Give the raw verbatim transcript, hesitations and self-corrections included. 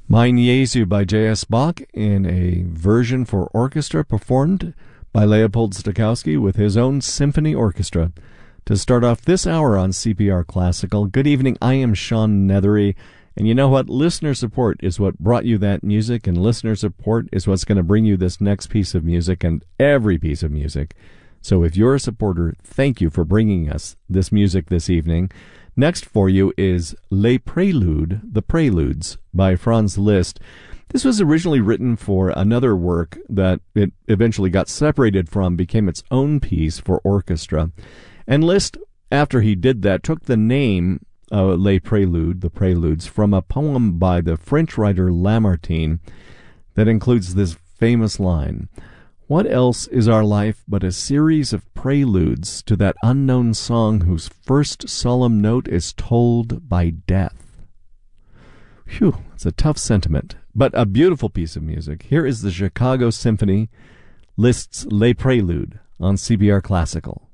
Mein Jesu by J S. Bach in a version for orchestra performed by Leopold Stokowski with his own symphony orchestra. To start off this hour on C P R Classical, good evening, I am Sean Nethery, and you know what? Listener support is what brought you that music, and listener support is what's going to bring you this next piece of music and every piece of music. So if you're a supporter, thank you for bringing us this music this evening. Next for you is Les Préludes, The Preludes, by Franz Liszt. This was originally written for another work that it eventually got separated from, became its own piece for orchestra. And Liszt, after he did that, took the name uh, Les Préludes, The Preludes, from a poem by the French writer Lamartine that includes this famous line: "What else is our life but a series of preludes to that unknown song whose first solemn note is told by death?" Phew, it's a tough sentiment, but a beautiful piece of music. Here is the Chicago Symphony, Liszt's Les Préludes on C B R Classical.